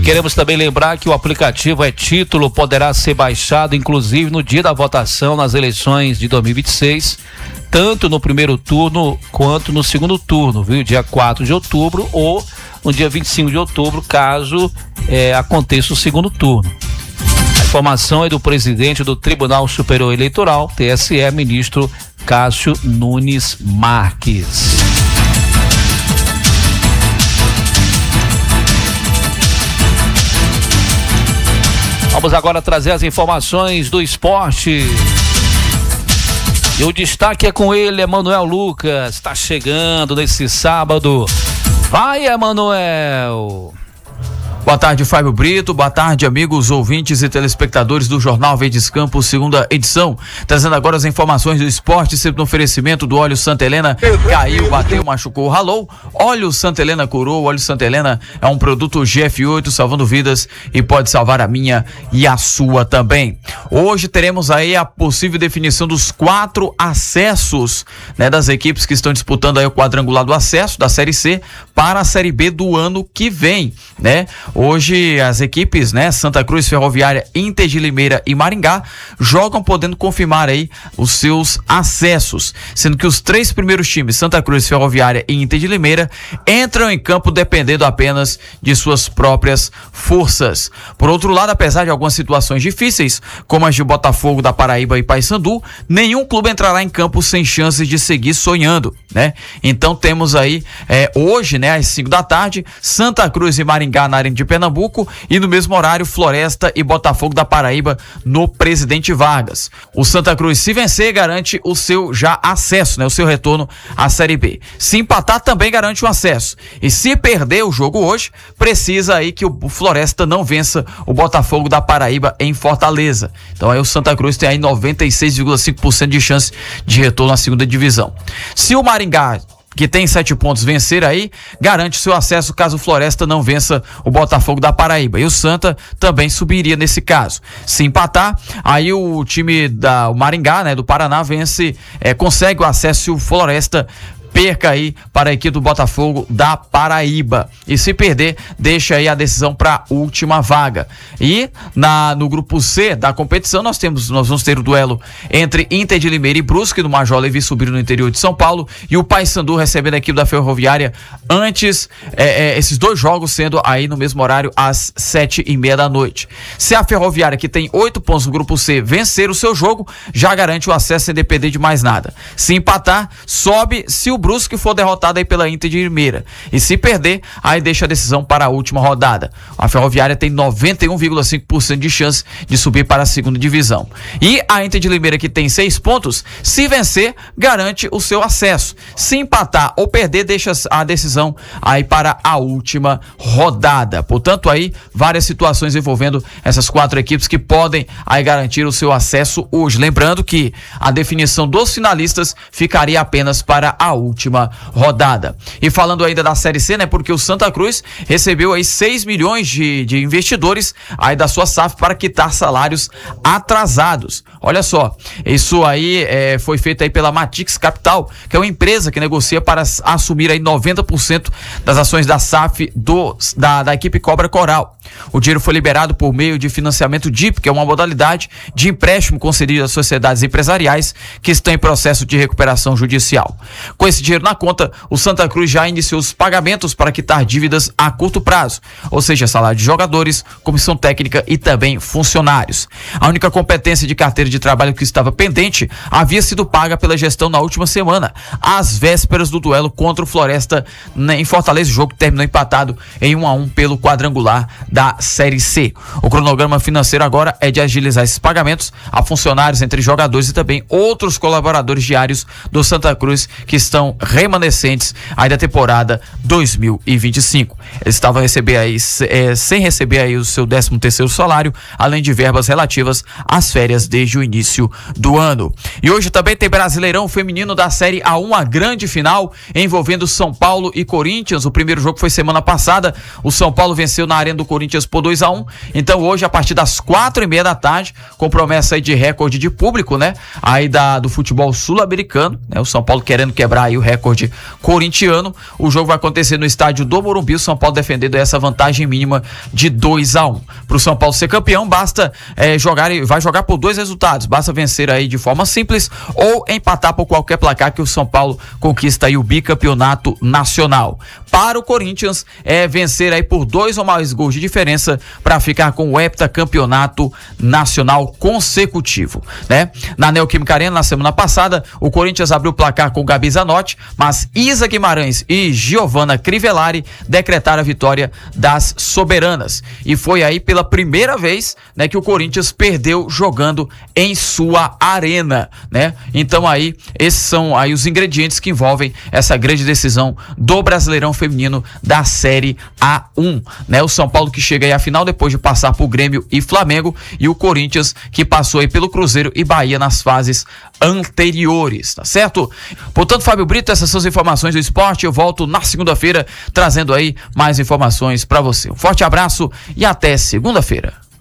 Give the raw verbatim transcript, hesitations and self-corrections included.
queremos também lembrar que o aplicativo É Título poderá ser baixado, inclusive no dia da votação nas eleições de dois mil e vinte e seis, tanto no primeiro turno quanto no segundo turno, viu? Dia quatro de outubro ou no dia vinte e cinco de outubro, caso é, aconteça o segundo turno. A informação é do presidente do Tribunal Superior Eleitoral, T S E, ministro Cássio Nunes Marques. Vamos agora trazer as informações do esporte. E o destaque é com ele, Emanuel Lucas. Está chegando nesse sábado. Vai, Emanuel! Boa tarde, Fábio Brito. Boa tarde, amigos ouvintes e telespectadores do Jornal Verdes Campos, segunda edição. Trazendo agora as informações do esporte, sempre no oferecimento do óleo Santa Helena. Caiu, bateu, machucou, ralou. Óleo Santa Helena curou. O óleo Santa Helena é um produto G F oito, salvando vidas e pode salvar a minha e a sua também. Hoje teremos aí a possível definição dos quatro acessos, né, das equipes que estão disputando aí o quadrangular do acesso da Série C para a Série B do ano que vem, né? Hoje as equipes, né, Santa Cruz, Ferroviária, Inter de Limeira e Maringá jogam podendo confirmar aí os seus acessos, sendo que os três primeiros times, Santa Cruz, Ferroviária e Inter de Limeira, entram em campo dependendo apenas de suas próprias forças. Por outro lado, apesar de algumas situações difíceis, como as de Botafogo da Paraíba e Paysandu, nenhum clube entrará em campo sem chances de seguir sonhando, né? Então temos aí é, hoje, né, às cinco da tarde, Santa Cruz e Maringá na Arena de Pernambuco e no mesmo horário Floresta e Botafogo da Paraíba no Presidente Vargas. O Santa Cruz, se vencer, garante o seu já acesso, né, o seu retorno à Série B. Se empatar, também garante o acesso. E se perder o jogo hoje, precisa aí que o Floresta não vença o Botafogo da Paraíba em Fortaleza. Então aí o Santa Cruz tem aí noventa e seis vírgula cinco por cento de chance de retorno à segunda divisão. Se o Maringá, que tem sete pontos, vencer aí, garante seu acesso caso o Floresta não vença o Botafogo da Paraíba. E o Santa também subiria nesse caso. Se empatar, aí o time da o Maringá, né, do Paraná, vence, é, consegue o acesso e o Floresta perca aí para a equipe do Botafogo da Paraíba. E se perder, deixa aí a decisão para a última vaga. E na, no grupo C da competição, nós temos, nós vamos ter o duelo entre Inter de Limeira e Brusque, do Major Levi, subindo no interior de São Paulo, e o Paysandu recebendo a equipe da Ferroviária, antes, é, é, esses dois jogos sendo aí no mesmo horário, às sete e meia da noite. Se a Ferroviária, que tem oito pontos no grupo C, vencer o seu jogo, já garante o acesso sem depender de mais nada. Se empatar, sobe. Se o Brusque for derrotado aí pela Inter de Limeira, e se perder, aí deixa a decisão para a última rodada. A Ferroviária tem noventa e um vírgula cinco por cento de chance de subir para a segunda divisão. E a Inter de Limeira, que tem seis pontos, se vencer, garante o seu acesso. Se empatar ou perder, deixa a decisão aí para a última rodada. Portanto, aí várias situações envolvendo essas quatro equipes que podem aí garantir o seu acesso hoje. Lembrando que a definição dos finalistas ficaria apenas para a última última rodada. E falando ainda da Série C, né, porque o Santa Cruz recebeu aí seis milhões de, de investidores aí da sua S A F para quitar salários atrasados. Olha só, isso aí é, foi feito aí pela Matix Capital, que é uma empresa que negocia para assumir aí noventa por cento das ações da S A F do, da, da equipe Cobra Coral. O dinheiro foi liberado por meio de financiamento D I P, que é uma modalidade de empréstimo concedido às sociedades empresariais que estão em processo de recuperação judicial. Com esse dinheiro na conta, o Santa Cruz já iniciou os pagamentos para quitar dívidas a curto prazo, ou seja, salário de jogadores, comissão técnica e também funcionários. A única competência de carteira de trabalho que estava pendente havia sido paga pela gestão na última semana, às vésperas do duelo contra o Floresta em Fortaleza. O jogo terminou empatado em um a um pelo quadrangular da Série C. O cronograma financeiro agora é de agilizar esses pagamentos a funcionários, entre jogadores e também outros colaboradores diários do Santa Cruz que estão remanescentes aí da temporada dois mil e vinte e cinco. Eles estavam a receber aí, é, sem receber aí o seu décimo terceiro salário, além de verbas relativas às férias desde o início do ano. E hoje também tem Brasileirão Feminino da Série A um, a grande final envolvendo São Paulo e Corinthians. O primeiro jogo foi semana passada, o São Paulo venceu na Arena do Corinthians por dois a um, então hoje a partir das quatro e meia da tarde, com promessa aí de recorde de público, né, aí da, do futebol sul-americano, né, o São Paulo querendo quebrar aí o recorde corintiano. O jogo vai acontecer no estádio do Morumbi, o São Paulo defendendo essa vantagem mínima de dois a um. Para o São Paulo ser campeão, basta é, jogar, vai jogar por dois resultados, basta vencer aí de forma simples ou empatar por qualquer placar que o São Paulo conquista aí o bicampeonato nacional. Para o Corinthians é vencer aí por dois ou mais gols de diferença para ficar com o heptacampeonato nacional consecutivo, né? Na Neoquímica Arena, na semana passada, o Corinthians abriu o placar com o Gabi Zanotti, mas Isa Guimarães e Giovana Crivellari decretaram a vitória das soberanas. E foi aí pela primeira vez, né, que o Corinthians perdeu jogando em sua arena, né? Então aí, esses são aí os ingredientes que envolvem essa grande decisão do Brasileirão Feminino da Série A um, né? O São Paulo que chega aí à final depois de passar por Grêmio e Flamengo, e o Corinthians que passou aí pelo Cruzeiro e Bahia nas fases anteriores, tá certo? Portanto, Fábio Brito, essas são as informações do esporte. Eu volto na segunda-feira trazendo aí mais informações para você. Um forte abraço e até segunda-feira.